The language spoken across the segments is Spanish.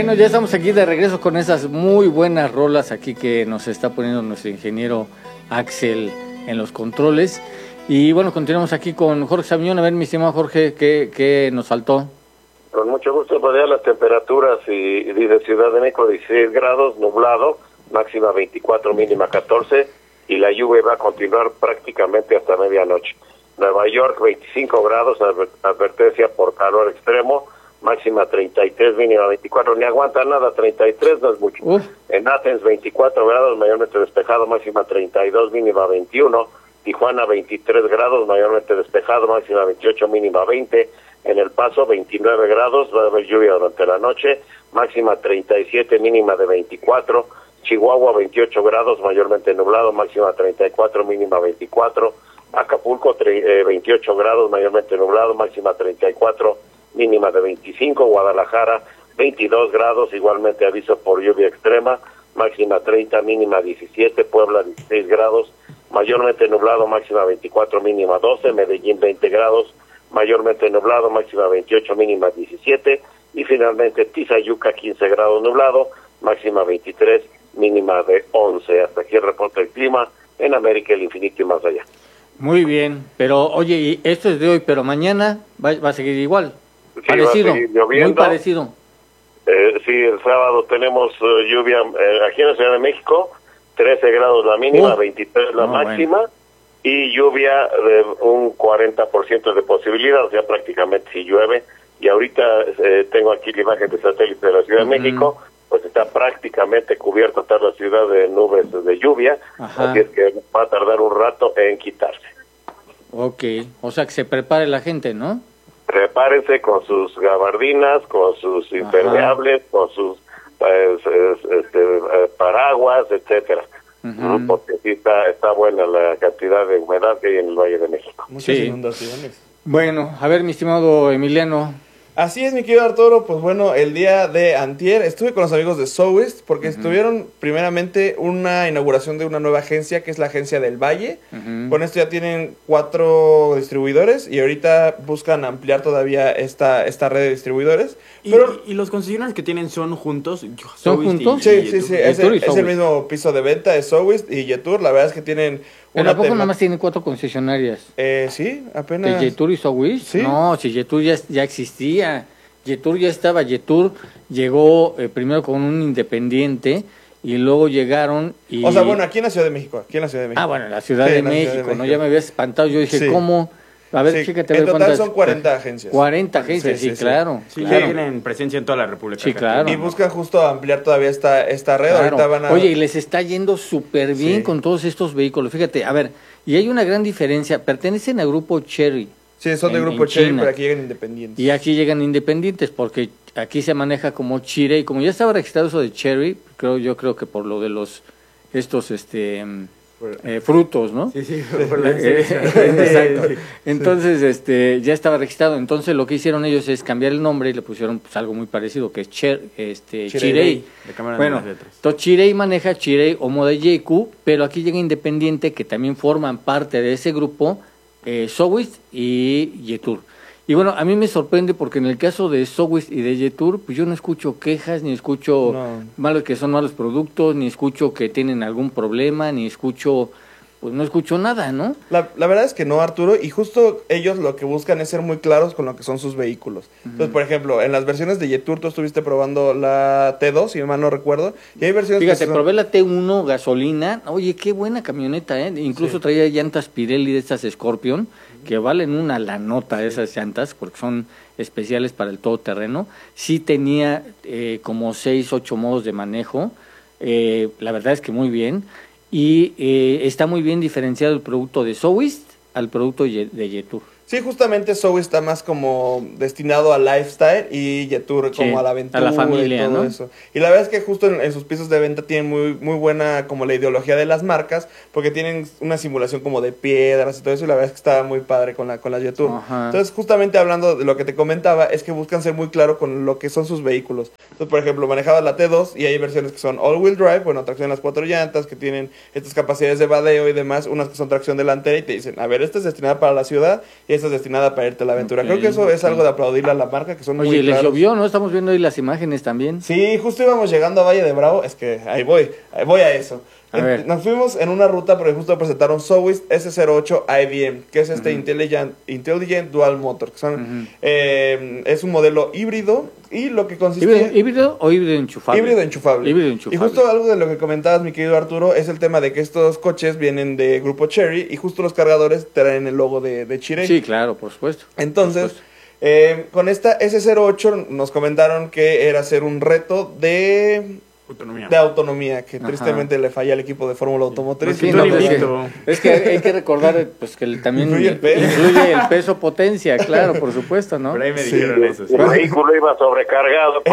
Bueno, ya estamos aquí de regreso con esas muy buenas rolas aquí que nos está poniendo nuestro ingeniero Axel en los controles. Y bueno, continuamos aquí con Jorge Samión. A ver, mi estimado Jorge, ¿qué nos faltó? Con mucho gusto, para las temperaturas y de Ciudad de México 16 grados, nublado, máxima 24, mínima 14, y la lluvia va a continuar prácticamente hasta medianoche. Nueva York 25 grados, advertencia por calor extremo, máxima 33, mínima 24, ni aguanta nada, 33 no es mucho. En Athens 24 grados, mayormente despejado, máxima 32, mínima 21. Tijuana 23 grados, mayormente despejado, máxima 28, mínima 20. En El Paso 29 grados, va a haber lluvia durante la noche, máxima 37, mínima de 24. Chihuahua 28 grados, mayormente nublado, máxima 34, mínima 24. Acapulco 28 grados, mayormente nublado, máxima 34, mínima de 25. Guadalajara 22 grados, igualmente aviso por lluvia extrema, máxima 30, mínima 17. Puebla 16 grados, mayormente nublado, máxima 24, mínima 12. Medellín 20 grados, mayormente nublado, máxima 28, mínima 17. Y finalmente Tizayuca 15 grados nublado, máxima 23, mínima de 11. Hasta aquí el reporte del clima en América, el infinito y más allá. Muy bien, pero oye, y esto es de hoy, pero mañana va a seguir igual. Sí, parecido, va a seguir lloviendo. muy parecido. Sí, el sábado tenemos lluvia aquí en la Ciudad de México, 13 grados la mínima, 23 la máxima, bueno. Y lluvia de un 40% de posibilidad, o sea, prácticamente si llueve. Y ahorita tengo aquí la imagen de satélite de la Ciudad de México, pues está prácticamente cubierta toda la ciudad de nubes de lluvia, así es que va a tardar un rato en quitarse. Ok, o sea que se prepare la gente, ¿no? Prepárense con sus gabardinas, con sus impermeables, con sus paraguas, etcétera. Porque sí está buena la cantidad de humedad que hay en el Valle de México. Muchas inundaciones. Bueno, a ver, mi estimado Emiliano. Así es, mi querido Arturo, pues bueno, el día de antier estuve con los amigos de Sowist porque estuvieron primeramente una inauguración de una nueva agencia que es la agencia del Valle. Con esto ya tienen 4 distribuidores y ahorita buscan ampliar todavía esta red de distribuidores. ¿Y los concesionarios que tienen son juntos? ¿Son juntos? Sí, es el mismo piso de venta de Sowist y Yetur. La verdad es que tienen... ¿Pero a poco nada más tienen 4 concesionarias? Sí, apenas. ¿De Yetur y Sowist? Sí. No, si Yetur ya existía. Yetur ya estaba. Yetur llegó primero con un independiente y luego llegaron y... O sea, bueno, aquí en la Ciudad de México. Ah, bueno, en la Ciudad de México, ¿no? Ya me había espantado. Yo dije, ¿cómo? A ver, fíjate. En total son 40 agencias. 40 agencias, sí, claro. Sí, ya tienen presencia en toda la República. Sí, claro. Y buscan justo ampliar todavía esta red. Claro. Ahorita van a... Oye, y les está yendo súper bien con todos estos vehículos. Fíjate, a ver, y hay una gran diferencia. Pertenecen al grupo Chery. Sí, son de grupo Chery, pero aquí llegan independientes. Y aquí llegan independientes porque aquí se maneja como Chery. Como ya estaba registrado eso de Chery, yo creo que por lo de estos frutos, ¿no? Sí, por la exacto. Entonces, ya estaba registrado. Entonces, lo que hicieron ellos es cambiar el nombre y le pusieron pues, algo muy parecido, que es Chery. Bueno, entonces Chery maneja Chery Homo de JQ, pero aquí llega Independiente, que también forman parte de ese grupo, Sowist y Yetur. Y bueno, a mí me sorprende porque en el caso de Sowist y de Yetur, pues yo no escucho quejas, ni escucho que son malos productos, ni escucho que tienen algún problema, ni escucho, pues no escucho nada, ¿no? La verdad es que no, Arturo, y justo ellos lo que buscan es ser muy claros con lo que son sus vehículos. Entonces, por ejemplo, en las versiones de Yetur tú estuviste probando la T2, si mal no recuerdo, y hay versiones Fíjate, probé la T1 gasolina, oye, qué buena camioneta, incluso traía llantas Pirelli de estas Scorpion, que valen una la nota esas llantas, porque son especiales para el todoterreno. Sí tenía como 6, 8 modos de manejo, la verdad es que muy bien, y está muy bien diferenciado el producto de Sowist al producto de Yetur. Sí, justamente Sowist está más como destinado al lifestyle y Yetur como a la aventura, a la familia, y todo eso. Y la verdad es que justo en sus pisos de venta tienen muy buena como la ideología de las marcas, porque tienen una simulación como de piedras y todo eso, y la verdad es que está muy padre con la Yetur. Entonces, justamente hablando de lo que te comentaba, es que buscan ser muy claro con lo que son sus vehículos. Entonces, por ejemplo, manejabas la T2 y hay versiones que son all-wheel drive, bueno, tracción en las 4 llantas, que tienen estas capacidades de vadeo y demás, unas que son tracción delantera y te dicen, a ver, esta es destinada para la ciudad y estás destinada para irte a la aventura. Creo que eso es algo de aplaudirle a la marca, que son muy claros. Oye, les llovió, ¿no? Estamos viendo ahí las imágenes también. Sí, justo íbamos llegando a Valle de Bravo, es que ahí voy a eso. Nos fuimos en una ruta porque justo presentaron Sowist S08 IDM, que es este Intelligent Dual Motor, que son, es un modelo híbrido y lo que consiste... ¿Híbrido o híbrido enchufable? Híbrido enchufable. Y justo algo de lo que comentabas, mi querido Arturo, es el tema de que estos coches vienen de Grupo Chery y justo los cargadores traen el logo de Chery. Sí, claro, por supuesto. Entonces... con esta S08 nos comentaron que era hacer un reto de autonomía, que tristemente le falla al equipo de Fórmula Automotriz. Sí, es que hay que recordar pues que también incluye el peso potencia, claro, por supuesto, ¿no? Pero ahí me dijeron eso. El vehículo iba sobrecargado.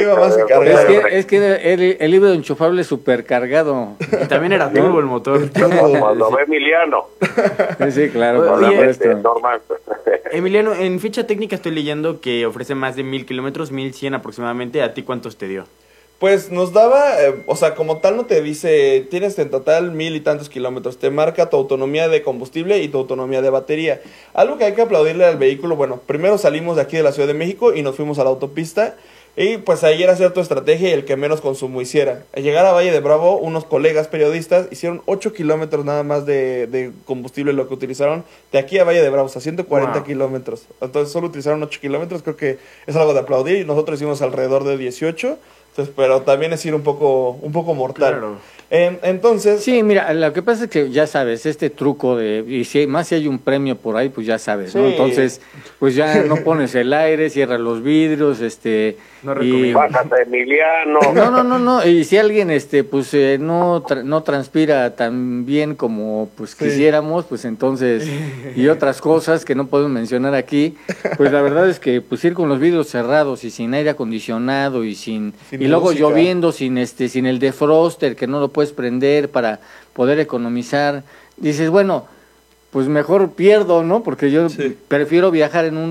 Es que el híbrido enchufable supercargado. Y también era turbo el motor. Cuando ve Emiliano. Sí, claro. Normal. Emiliano, en ficha técnica estoy leyendo que ofrece más de 1000 kilómetros, 1100 aproximadamente. ¿A ti cuántos te dio? Pues nos daba, o sea, como tal no te dice, tienes en total 1000 y tantos kilómetros, te marca tu autonomía de combustible y tu autonomía de batería. Algo que hay que aplaudirle al vehículo, bueno, primero salimos de aquí de la Ciudad de México y nos fuimos a la autopista, y pues ahí era hacer tu estrategia y el que menos consumo hiciera. Al llegar a Valle de Bravo, unos colegas periodistas hicieron 8 kilómetros nada más de combustible, lo que utilizaron de aquí a Valle de Bravo, o sea, 140 kilómetros. Entonces solo utilizaron 8 kilómetros, creo que es algo de aplaudir, y nosotros hicimos alrededor de 18. Entonces, pero también es ir un poco mortal. Claro. Entonces... Sí, mira, lo que pasa es que ya sabes, este truco y si hay un premio por ahí, pues ya sabes, ¿no? Entonces, pues ya no pones el aire, cierras los vidrios, No recomiendo. Bájate, Emiliano. No, y si alguien, pues no transpira tan bien como, pues, quisiéramos, pues entonces, y otras cosas que no podemos mencionar aquí, pues la verdad es que, pues, ir con los vidrios cerrados y sin aire acondicionado y y luego música, lloviendo sin el defroster, que no lo puedes prender para poder economizar, dices, bueno, pues mejor pierdo, ¿no? Porque yo prefiero viajar en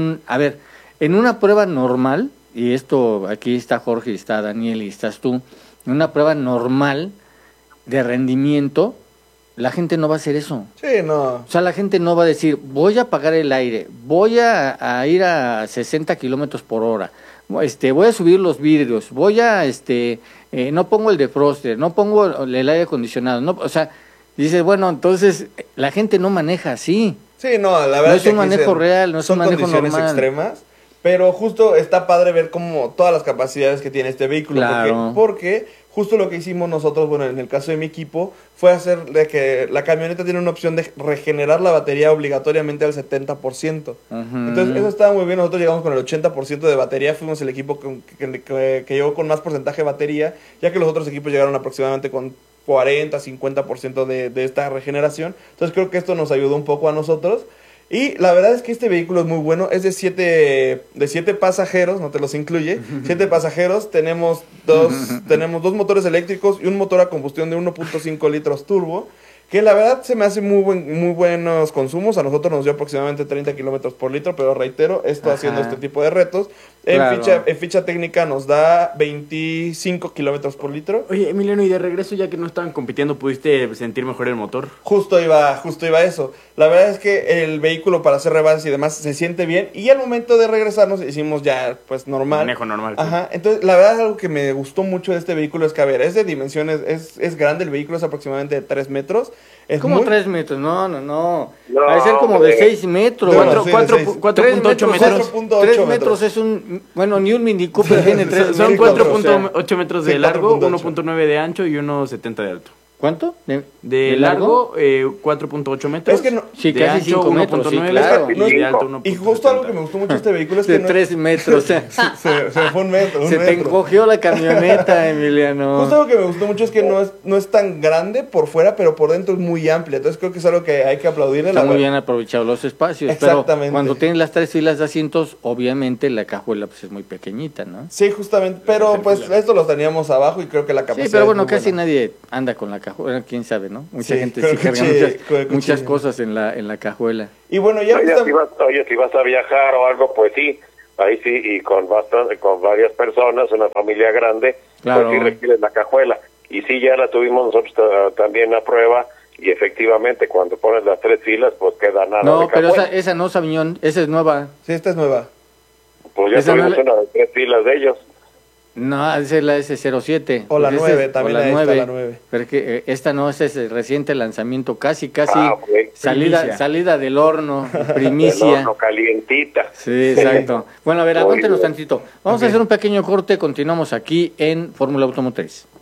una prueba normal, y esto, aquí está Jorge, está Daniel y estás tú, en una prueba normal de rendimiento, la gente no va a hacer eso. Sí, no. O sea, la gente no va a decir, voy a apagar el aire, voy a ir a 60 kilómetros por hora, voy a subir los vidrios, voy a, no pongo el defroster, no pongo el aire acondicionado, no, o sea, dices, bueno, entonces la gente no maneja así. Sí, no, la verdad no es un manejo real, no es un manejo normal. Son condiciones extremas, pero justo está padre ver como todas las capacidades que tiene este vehículo, claro. porque justo lo que hicimos nosotros, bueno, en el caso de mi equipo, fue hacer de que la camioneta tiene una opción de regenerar la batería obligatoriamente al 70%. Entonces, eso estaba muy bien. Nosotros llegamos con el 80% de batería. Fuimos el equipo que llegó con más porcentaje de batería, ya que los otros equipos llegaron aproximadamente con 40-50% de esta regeneración. Entonces, creo que esto nos ayudó un poco a nosotros. Y la verdad es que este vehículo es muy bueno, es de 7 pasajeros, no te los incluye, 7 pasajeros, tenemos dos motores eléctricos y un motor a combustión de 1.5 litros turbo, que la verdad se me hace muy buenos consumos. A nosotros nos dio aproximadamente 30 kilómetros por litro, pero reitero, haciendo este tipo de retos. En ficha técnica nos da 25 kilómetros por litro. Oye, Emiliano, y de regreso, ya que no estaban compitiendo, ¿pudiste sentir mejor el motor? Justo iba a eso. La verdad es que el vehículo para hacer rebases y demás se siente bien, y al momento de regresarnos hicimos ya pues normal. Manejo normal. Ajá, entonces la verdad algo que me gustó mucho de este vehículo es que, a ver, es de dimensiones, es grande, el vehículo es aproximadamente de 3 metros. Es como 3 metros, no. Va a ser como de 6 metros. 4.8 metros. 3 metros es ni un Mini Cooper tiene 3 metros. Son 4.8 metros de largo, 1.9 de ancho y 1.70 de alto. ¿Cuánto? De largo, 4.8 metros. Es que no, sí, de casi 5 metros, sí, claro. Y de alto 1.70. Y justo algo que me gustó mucho de este vehículo es que de 3 metros. se fue un metro. Te encogió la camioneta, Emiliano. Justo algo que me gustó mucho es que no es tan grande por fuera, pero por dentro es muy amplia. Entonces creo que es algo que hay que aplaudirle. Está muy bien aprovechado los espacios. Exactamente. Pero cuando tienes las 3 filas de asientos, obviamente la cajuela pues es muy pequeñita, ¿no? Sí, justamente. Pero pues esto lo teníamos abajo y creo que la capacidad. Sí, pero bueno, casi nadie anda con la cajuela, quién sabe, ¿no? Mucha gente sí carga muchas cosas en la cajuela. Y bueno, ya si vas a viajar o algo, pues sí, ahí sí, y con varias personas, una familia grande, claro, pues sí requieres la cajuela. Y sí, ya la tuvimos nosotros también a prueba, y efectivamente cuando pones las 3 filas, pues queda nada. No, pero esa no, Sabiñón, esa es nueva. Sí, esta es nueva. Pues ya tuvimos una de 3 filas de ellos. No, esa es la S07. O la 9, también ahí está la 9. Porque esta no, ese es el reciente lanzamiento, casi Okay. salida del horno, primicia. Del horno calientita. Sí, exacto. Bueno, a ver, aguántenos tantito. Vamos a hacer un pequeño corte, continuamos aquí en Fórmula Automotriz.